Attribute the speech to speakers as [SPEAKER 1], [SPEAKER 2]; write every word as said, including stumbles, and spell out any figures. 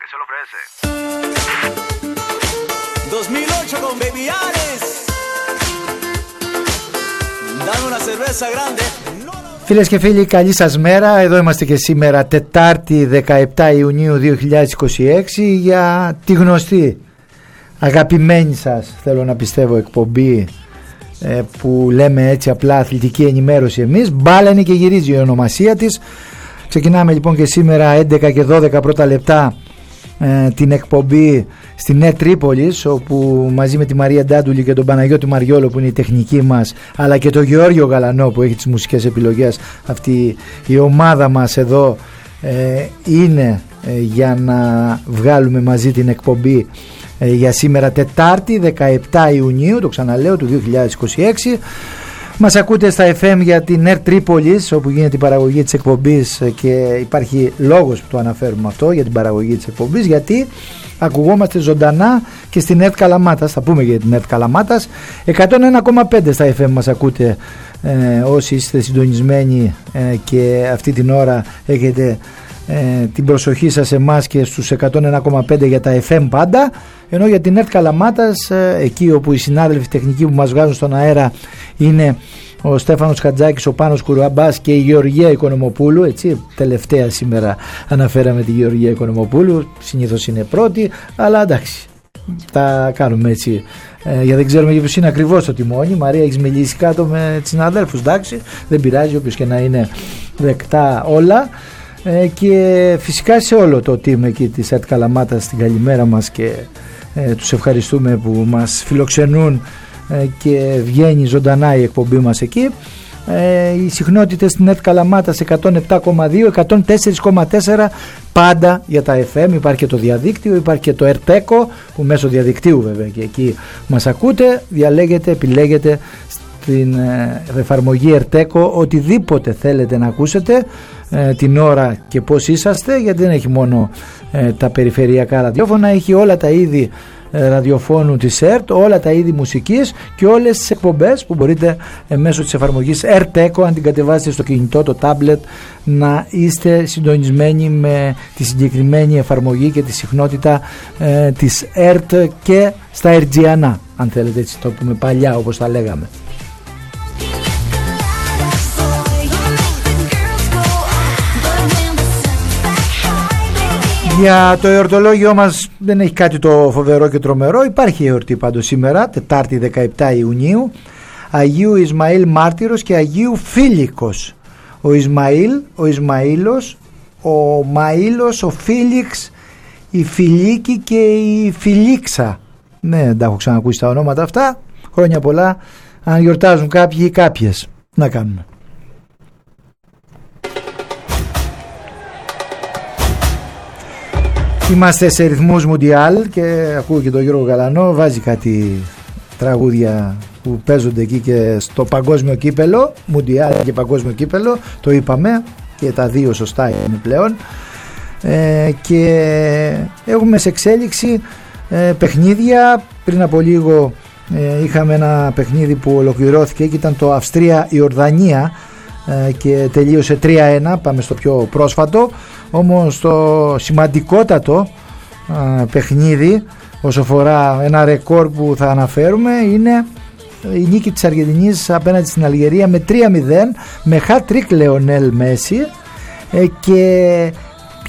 [SPEAKER 1] que se lo ofrece.
[SPEAKER 2] dos mil ocho con Baby Ares. Dame una cerveza grande.
[SPEAKER 3] Φίλες και φίλοι, καλή σας μέρα. Εδώ είμαστε και σήμερα Τετάρτη δεκαεπτά Ιουνίου δύο χιλιάδες είκοσι έξι για τη γνωστή αγαπημένη σας, θέλω να πιστεύω, εκπομπή ε, που λέμε έτσι απλά αθλητική ενημέρωση εμείς. Μπάλα είναι και γυρίζει η ονομασία της. Ξεκινάμε λοιπόν και σήμερα έντεκα και δώδεκα πρώτα λεπτά ε, την εκπομπή στη ΝΕΤ Τρίπολης, όπου μαζί με τη Μαρία Ντάντουλη και τον Παναγιώτη Μαριόλο που είναι η τεχνική μας, αλλά και τον Γεώργιο Γαλανό που έχει τις μουσικές επιλογές, αυτή η ομάδα μας εδώ ε, είναι ε, για να βγάλουμε μαζί την εκπομπή ε, για σήμερα Τετάρτη δεκαεπτά Ιουνίου, το ξαναλέω, του δύο χιλιάδες είκοσι έξι. Μας ακούτε στα εφ εμ για την ΝΕΤ Τρίπολης, όπου γίνεται η παραγωγή της εκπομπής και υπάρχει λόγος που το αναφέρουμε αυτό για την παραγωγή της εκπομπής, γιατί ακουγόμαστε ζωντανά και στην ΝΕΤ Καλαμάτας. Θα πούμε για την ΝΕΤ Καλαμάτας. εκατόν ένα κόμμα πέντε στα εφ εμ μας ακούτε ε, όσοι είστε συντονισμένοι ε, και αυτή την ώρα έχετε ε, την προσοχή σας εμάς και στους εκατόν ένα κόμμα πέντε για τα εφ εμ πάντα. Ενώ για την ΝΕΤ Καλαμάτας, ε, εκεί όπου οι συνάδελφοι τεχνικοί που μας βγάζουν στον αέρα είναι ο Στέφανος Χατζάκης, ο Πάνος Κουρουαμπάς και η Γεωργία Οικονομοπούλου. Έτσι, τελευταία σήμερα αναφέραμε τη Γεωργία Οικονομοπούλου, συνήθως είναι πρώτη, αλλά εντάξει, τα κάνουμε έτσι ε, γιατί δεν ξέρουμε για ποιος είναι ακριβώς το τιμόνι. Μαρία, έχεις μιλήσει κάτω με τις συναδέλφους, εντάξει, δεν πειράζει, όποιος και να είναι, δεκτά όλα. Ε, και φυσικά σε όλο το team εκεί της ΕΤ Καλαμάτας στην καλημέρα μας και ε, τους ευχαριστούμε που μας φιλοξενούν ε, και βγαίνει ζωντανά η εκπομπή μας εκεί. Ε, οι συχνότητες στην ΕΤ Καλαμάτας εκατόν επτά κόμμα δύο, εκατόν τέσσερα κόμμα τέσσερα πάντα για τα εφ εμ. Υπάρχει και το διαδίκτυο, υπάρχει και το ΕΡΤΕΚΟ που μέσω διαδικτύου βέβαια και εκεί μας ακούτε. Διαλέγετε, επιλέγετε στην ε, εφαρμογή ΕΡΤΕΚΟ οτιδήποτε θέλετε να ακούσετε ε, την ώρα και πώς είσαστε, γιατί δεν έχει μόνο ε, τα περιφερειακά ραδιόφωνα, έχει όλα τα είδη ε, ραδιοφώνου της ΕΡΤ, όλα τα είδη μουσικής και όλες τις εκπομπές που μπορείτε ε, μέσω της εφαρμογής ΕΡΤΕΚΟ, αν την κατεβάσετε στο κινητό, το τάμπλετ, να είστε συντονισμένοι με τη συγκεκριμένη εφαρμογή και τη συχνότητα ε, της ΕΡΤ και στα Ερτζιανά, αν θέλετε έτσι το πούμε παλιά όπως τα λέγαμε. Για το εορτολόγιο μας δεν έχει κάτι το φοβερό και τρομερό. Υπάρχει εορτή πάντως σήμερα, Τετάρτη δεκαεπτά Ιουνίου, Αγίου Ισμαήλ Μάρτυρος και Αγίου Φίλικος. Ο Ισμαήλ, ο Ισμαήλος, ο Μαΐλος, ο Φίλιξ, η Φιλίκη και η Φιλίξα. Ναι, δεν τα έχω ξανακούσει τα ονόματα αυτά. Χρόνια πολλά, αν γιορτάζουν κάποιοι ή κάποιες. Να κάνουμε. Είμαστε σε ρυθμούς Μουντιάλ και ακούω και τον Γιώργο Γαλανό, βάζει κάτι τραγούδια που παίζονται εκεί και στο παγκόσμιο κύπελο, Μουντιάλ και παγκόσμιο κύπελο, το είπαμε και τα δύο σωστά είναι πλέον. Ε, και έχουμε σε εξέλιξη ε, παιχνίδια. Πριν από λίγο ε, είχαμε ένα παιχνίδι που ολοκληρώθηκε και ήταν το Αυστρία-Ιορδανία ε, και τελείωσε τρία ένα, πάμε στο πιο πρόσφατο. Όμως το σημαντικότατο α, παιχνίδι όσο φορά ένα ρεκόρ που θα αναφέρουμε είναι η νίκη της Αργεντινής απέναντι στην Αλγερία με τρία μηδέν με hat-trick Λεονέλ Μέση ε, και